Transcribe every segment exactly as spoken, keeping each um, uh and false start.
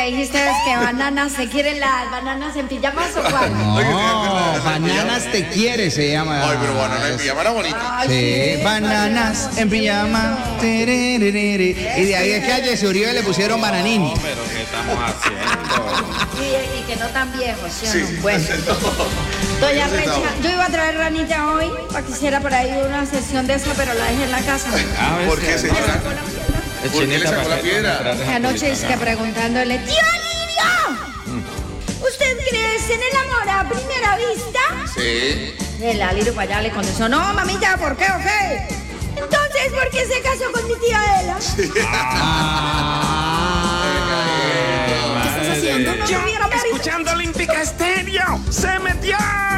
que dijiste es que bananas te quieren las bananas en pijamas o cuál? No, bananas te quiere se llama. Ay, pero banana en pijama era bonito. Ay, Sí, bananas en pijama. Tererere. Y de ahí es que a Jesse Uribe le pusieron bananín. No, pero ¿qué estamos haciendo? Y, y que no tan viejos, ¿sí o Sí. no? Bueno. Doña Recha, yo iba a traer ranita hoy para que hiciera por ahí una sesión de esa, pero la dejé en la casa. A ver, ¿Por qué, sí, señora? es ¿Por qué le chinita sacó para la que- piedra? para que- Anoche es que preguntándole, tío Lirio, ¿usted cree en el amor a primera vista? Sí. El Alirio para allá le contestó, no, mamita, ¿por qué o qué? Entonces, ¿por qué se casó con mi tía Ela? ¿Qué estás haciendo? No Yo, me mira, Marita. escuchando Olímpica Estéreo, se metió.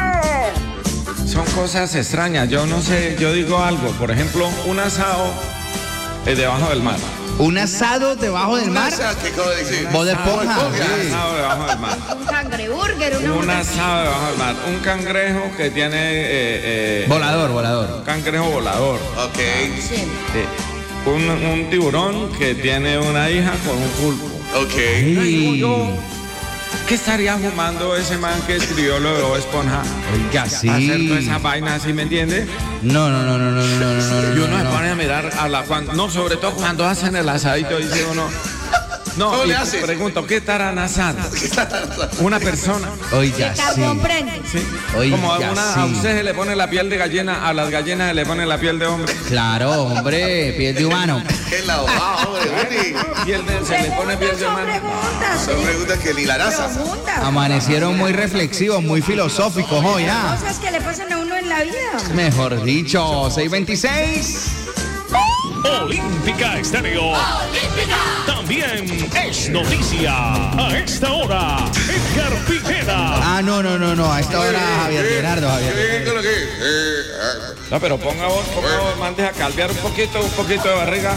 Son cosas extrañas, yo no sé, yo digo algo, por ejemplo, un asado eh, debajo del mar. Un asado debajo del mar. Esa que acabo de decir. Voz de esponja. Un Sí. asado debajo del mar. Un cangreburger, una Un asado debajo del mar. Un cangrejo que tiene... eh, eh, Volador, volador. Un cangrejo volador. Ok. Sí. Sí. Un, un tiburón que tiene una hija con un pulpo. Ok. Digo yo, ¿qué estaría fumando ese man que escribió lo de Bob Esponja? Oiga, sí. Hacer todas esas vainas, ¿sí me entiende? No, no, no, no, no, no, no, no. Y uno se no. pone a mirar a la cuando, no, sobre todo cuando hacen el asadito, dice uno. No, ¿Cómo y le haces? pregunto, ¿qué estarán asando? Una persona. Oiga, ¿Qué sí. carbón prende? Sí. Oiga, Como a, una, a sí. usted se le pone la piel de gallina, a las gallinas se le pone la piel de hombre. Claro, hombre, piel de humano. Qué lavado, hombre, Willy. Piel de- se le pone piel de Son humano. preguntas, Son sí. preguntas que ni la NASA. Preguntas. Amanecieron muy reflexivos, muy filosóficos hoy, ¿ah? Cosas que le pasan a uno en la vida. Mejor dicho, seis veintiséis. Olímpica Estéreo. También es noticia. A esta hora, Edgar Pineda. Ah, no, no, no, no. A esta hora Javier Leonardo, Javier. ¿Qué es lo que? Eh, eh, No, pero ponga vos, ponga vos, mande a calvear un poquito, un poquito de barriga.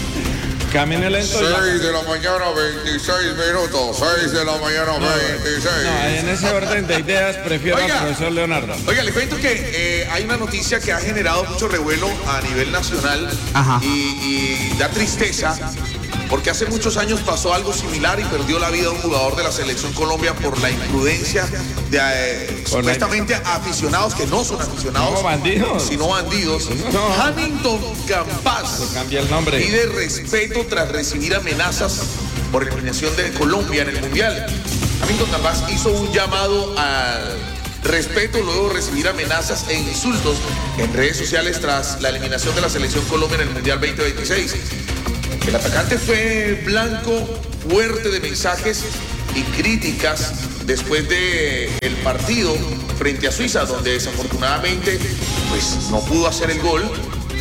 Camine lento. y ya. seis de la mañana, veintiséis minutos. seis de la mañana, No, veintiséis. en ese orden de ideas prefiero Oiga. al profesor Leonardo. Oiga, le cuento que eh, hay una noticia que ha generado mucho revuelo a nivel nacional. Ajá. Y, y da tristeza porque hace muchos años pasó algo similar y perdió la vida un jugador de la Selección Colombia por la imprudencia de eh, Por la- supuestamente aficionados que no son aficionados, No, bandidos. sino bandidos. No. Hamilton Campas Cambia el nombre. pide respeto tras recibir amenazas por eliminación de Colombia en el Mundial. Hamilton Campas hizo un llamado al respeto luego de recibir amenazas e insultos en redes sociales tras la eliminación de la Selección Colombia en el Mundial veinte veintiséis. El atacante fue blanco fuerte de mensajes y críticas después de el partido frente a Suiza, donde desafortunadamente pues no pudo hacer el gol.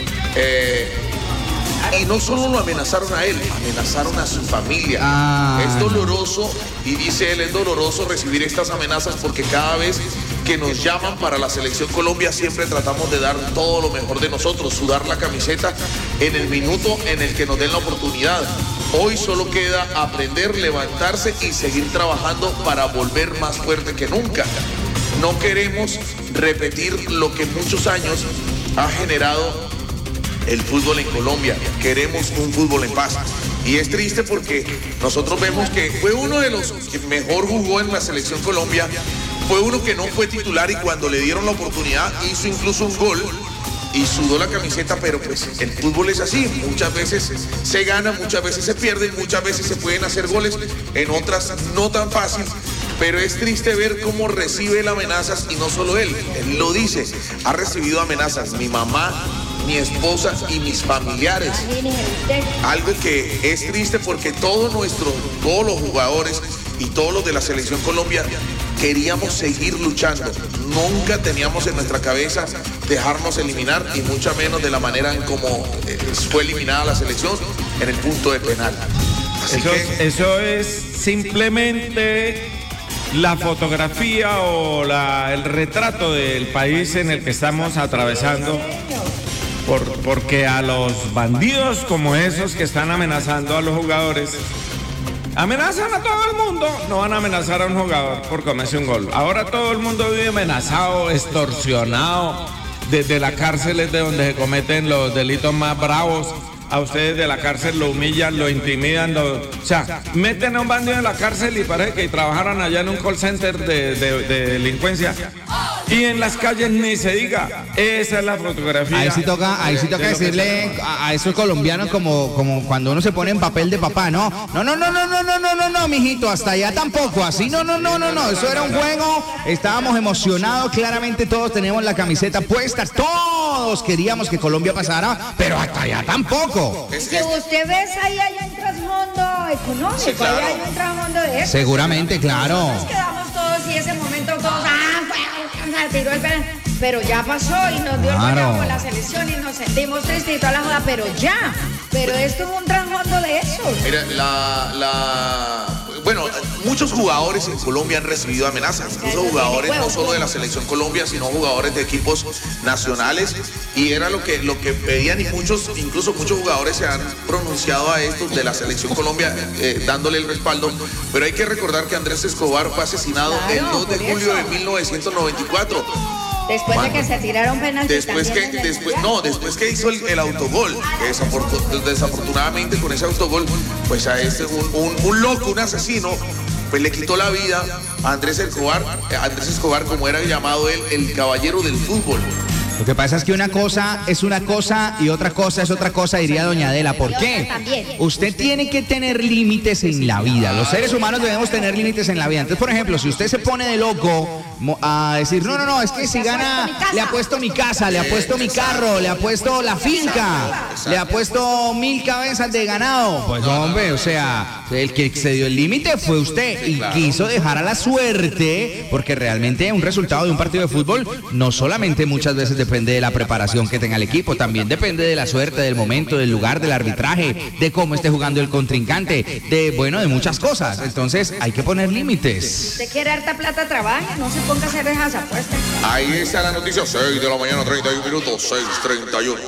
Eh, y no solo lo amenazaron a él, amenazaron a su familia. Ah. Es doloroso, y dice él, es doloroso recibir estas amenazas porque cada vez que nos llaman para la Selección Colombia siempre tratamos de dar todo lo mejor de nosotros, sudar la camiseta en el minuto en el que nos den la oportunidad. Hoy solo queda aprender, levantarse y seguir trabajando para volver más fuerte que nunca. No queremos repetir lo que muchos años ha generado el fútbol en Colombia. Queremos un fútbol en paz. Y es triste porque nosotros vemos que fue uno de los que mejor jugó en la Selección Colombia. Fue uno que no fue titular y cuando le dieron la oportunidad hizo incluso un gol y sudó la camiseta, pero pues el fútbol es así. Muchas veces se gana, muchas veces se pierde, muchas veces se pueden hacer goles, en otras no tan fácil. Pero es triste ver cómo recibe las amenazas y no solo él, él lo dice, ha recibido amenazas, mi mamá, mi esposa y mis familiares. Algo que es triste porque todos nuestros, todos los jugadores y todos los de la Selección Colombia queríamos seguir luchando. Nunca teníamos en nuestra cabeza dejarnos eliminar y mucho menos de la manera en cómo eh, fue eliminada la selección en el punto de penal. Así Eso, que eso es simplemente la fotografía o la, el retrato del país en el que estamos atravesando. Por, porque a los bandidos como esos que están amenazando a los jugadores, amenazan a todo el mundo, no van a amenazar a un jugador por comerse un gol. Ahora todo el mundo vive amenazado, extorsionado, desde la cárcel es de donde se cometen los delitos más bravos, a ustedes de la cárcel lo humillan, lo intimidan, lo, o sea, meten a un bandido en la cárcel y parece que trabajaran allá en un call center de, de, de delincuencia. Y en las calles ni se diga. Esa es la fotografía. Ahí sí toca, ahí sí toca de decirle a, a esos colombianos como, como cuando uno se pone en papel de papá, ¿no? No, no, no, no, no, no, no, no, no, mijito, hasta allá tampoco, así, no, no, no, no, no, eso era un juego, estábamos emocionados, claramente todos teníamos la camiseta puesta, todos queríamos que Colombia pasara, pero hasta allá tampoco. Que usted ve ahí hay un trasfondo económico, sí, claro. Ahí hay un trasfondo de eso. Seguramente, claro. Nos quedamos todos y ese momento todos, ah, fue, tiró el pelo. Pero ya pasó y nos dio el claro. Con la selección y nos sentimos tristes y toda la joda, pero ya. Pero esto es un trasfondo de eso. Mira, la, la... Bueno, muchos jugadores en Colombia han recibido amenazas, incluso jugadores no solo de la Selección Colombia, sino jugadores de equipos nacionales, y era lo que, lo que pedían, y muchos, incluso muchos jugadores se han pronunciado a estos de la Selección Colombia, eh, dándole el respaldo, pero hay que recordar que Andrés Escobar fue asesinado claro, el dos de julio de mil novecientos noventa y cuatro. Después bueno, de que se tiraron penaltis. Después que, después, no, después que hizo el, el autogol, que desafortun, desafortunadamente con ese autogol, pues a este un, un, un loco, un asesino, pues le quitó la vida a Andrés Escobar, Andrés Escobar, como era llamado él, el caballero del fútbol. Lo que pasa es que una cosa es una cosa y otra cosa es otra cosa, diría doña Adela. ¿Por qué? Usted tiene que tener límites en la vida. Los seres humanos debemos tener límites en la vida. Entonces, por ejemplo, si usted se pone de loco a decir, no, no, no, es que si gana, le apuesto mi casa, le apuesto mi carro, le apuesto la finca, le apuesto mil cabezas de ganado. Pues hombre, o sea, el que excedió el límite fue usted y quiso dejar a la suerte, porque realmente un resultado de un partido de fútbol no solamente muchas veces depende de la preparación que tenga el equipo, también depende de la suerte, del momento, del lugar, del arbitraje, de cómo esté jugando el contrincante, de, bueno, de muchas cosas. Entonces hay que poner límites. Si usted quiere harta plata, trabaje, no se ponga a hacer esas apuestas. Ahí está la noticia, seis de la mañana, treinta y un minutos, seis treinta y uno.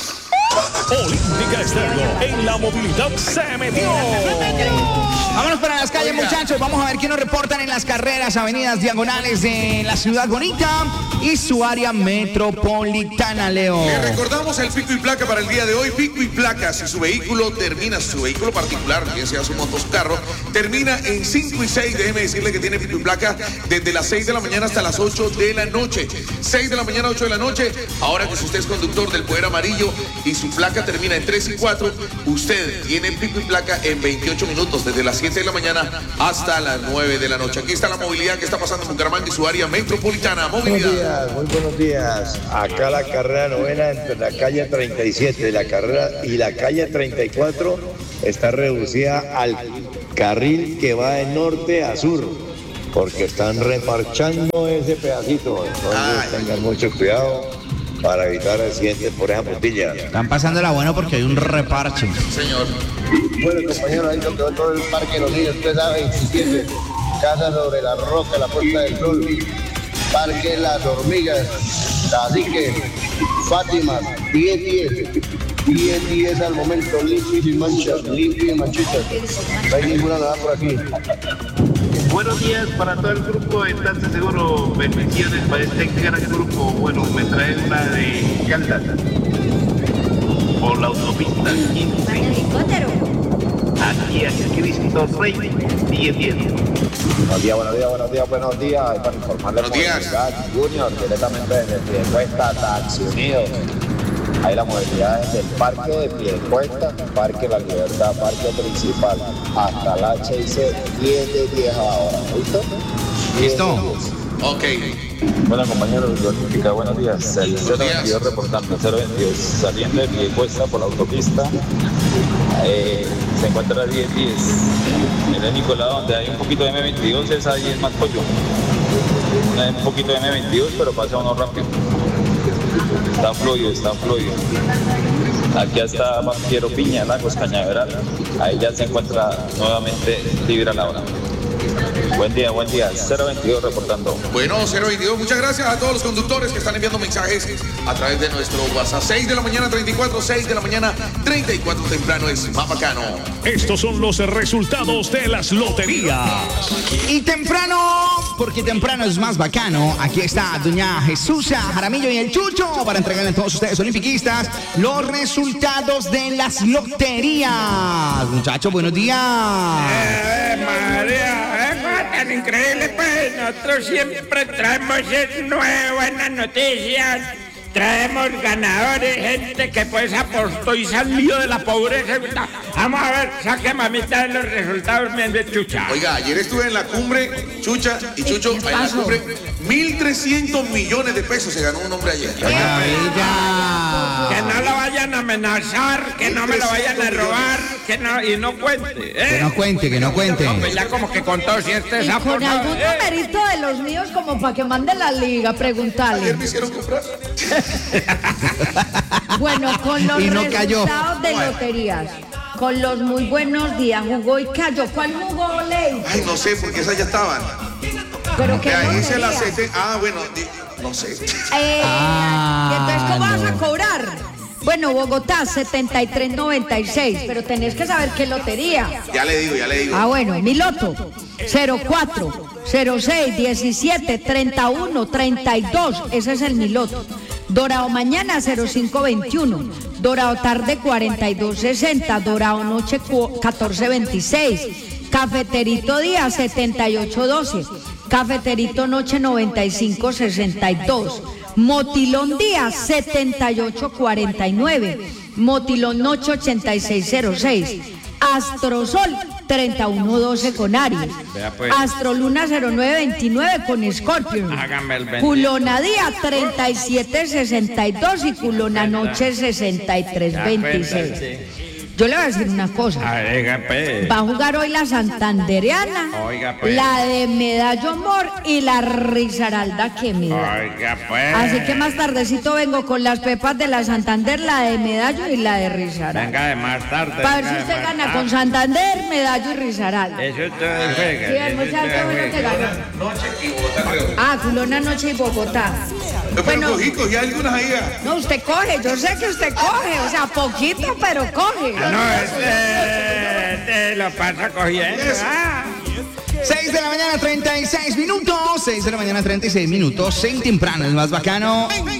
Olímpica Estéreo en la movilidad se metió. Vámonos para las calles, muchachos. Vamos a ver qué nos reportan en las carreras, avenidas diagonales de la ciudad bonita y su área metropolitana, Leo. Le recordamos el pico y placa para el día de hoy. Pico y placa, si su vehículo termina, su vehículo particular, bien sea su moto, su carro, termina en cinco y seis. Déjeme decirle que tiene pico y placa desde las seis de la mañana hasta las ocho de la noche. seis de la mañana, ocho de la noche. Ahora que si usted es conductor del Poder Amarillo y su placa termina en tres y cuatro, usted tiene pico y placa en veintiocho minutos, desde las siete de la mañana hasta las nueve de la noche. Aquí está la movilidad que está pasando en Bucaramanga y su área metropolitana. Movilidad. Buenos días, muy buenos días. Acá la carrera novena entre la calle treinta y siete y la carrera y la calle treinta y cuatro está reducida al carril que va de norte a sur, porque están reparchando ese pedacito. Entonces Ay. tengan mucho cuidado para evitar accidentes por esa puntilla. Están pasándola bueno porque hay un reparche. Señor. Bueno, compañero, ahí donde va todo el parque de los niños, usted sabe, veintisiete, Casa sobre la Roca, la Puerta del Sol, Parque Las Hormigas, así que Fátima, diez diez, diez diez al momento, limpio y sin manchas, limpio y manchitas. No hay ninguna nada por aquí. Buenos días para todo el grupo de Tanto Seguro, bendiciones para este gran grupo. Bueno, me trae una de Caldas por la autopista quince. Aquí a Cristo Rey, diez diez. Buenos días, buenos días, buenos días, buenos días. Para informarles buenos días. Junior, directamente desde Piedecuesta, Taxi Unidos. Hay la movilidad desde el Parque de Piedecuesta, Parque La Libertad, Parque Principal, hasta la H I C, diez de diez ahora. ¿Listo? ¿Listo? Ok. Bueno, compañeros de Olímpica, buenos días. El cero veintidós reportando, cero veintidós, saliendo de Piedecuesta por la autopista, eh, se encuentra diez diez. En el Nicolás, donde hay un poquito de M veintidós, es ahí el más pollo. Hay un poquito de M veintidós, pero pasa uno rápido. Está fluido, está fluido. Aquí está Banquero Piña, Lagos Cañaveral. Ahí ya se encuentra nuevamente libre a la hora. Buen día, buen día. cero veintidós reportando. Bueno, cero veintidós, muchas gracias a todos los conductores que están enviando mensajes a través de nuestro WhatsApp. seis de la mañana, treinta y cuatro, seis de la mañana, treinta y cuatro, temprano es más bacano. Estos son los resultados de las loterías. Y temprano, porque temprano es más bacano, aquí está doña Jesusa Jaramillo y el Chucho para entregarle a todos ustedes olimpiquistas los resultados de las loterías. Muchachos, buenos días. Eh, María, es tan increíble, pues nosotros siempre traemos nuevas buenas noticias. Traemos ganadores, gente que pues apostó y salió de la pobreza. Vamos a ver, saque mamita los resultados, mi Chucha. Oiga, ayer estuve en la cumbre, Chucha y Chucho, en la cumbre, mil trescientos millones de pesos se ganó un hombre ayer. Maravilla. Que no lo vayan a amenazar, que no me lo vayan a robar, que no, y no cuente. ¿eh? Que no cuente, que no cuente. No, pues ya como que contó si este Y sapo. con no, algún eh. numerito de los míos como para que mande la liga, preguntarle. Ayer me hicieron comprar. Bueno, con los Y no cayó. resultados de loterías, con los muy buenos días, jugó y cayó. ¿Cuál jugó, Ley? Ay, no sé, porque esas ya estaban. Pero qué Que ahí se la lotería. sete. Ah, bueno, di- no sé. Eh, Ah, ¿y entonces cómo vas a no. cobrar? Bueno, Bogotá, setenta y tres noventa y seis, pero tenés que saber qué lotería. Ya le digo, ya le digo. Ah, bueno, mi loto, cero cuatro, cero seis, diecisiete, treinta y uno, treinta y dos, ese es el mi loto. Dorado mañana, cero cinco veintiuno, Dorado tarde, cuarenta y dos sesenta, Dorado noche, catorce veintiséis, Cafeterito día, setenta y ocho doce, Cafeterito noche, noventa y cinco sesenta y dos, Motilón día, setenta y ocho cuarenta y nueve, Motilón noche, ochenta y seis cero seis, Astrosol, treinta y uno doce con Aries, Vea pues. Astroluna, cero nueve veintinueve con Scorpio, Hágame el bendito. Culona día, treinta y siete sesenta y dos y Culona noche, sesenta y tres veintiséis. Yo le voy a decir una cosa. Oiga, pues. Va a jugar hoy la Santandereana, Oiga, pues. la de Medallo Mor y la Risaralda que me da. Oiga, pues. Así que más tardecito vengo con las pepas de la Santander, la de Medallo y la de Risaralda. Venga de más tarde. Para ver venga si de usted más gana tarde. con Santander, Medallo y Risaralda. Eso todo juega. Sí, el eso muchacho todo bueno que juega. gana. Noche y Bogotá, creo. Ah, Culona Noche y Bogotá. Pero Bueno, cogí, cogí algunas ahí. ah. no, usted coge, yo sé que usted coge, o sea, poquito, pero coge. No, este, este lo pasa cogiendo. Ah. seis de la mañana, treinta y seis minutos. seis de la mañana, treinta y seis minutos. En temprano, el más bacano.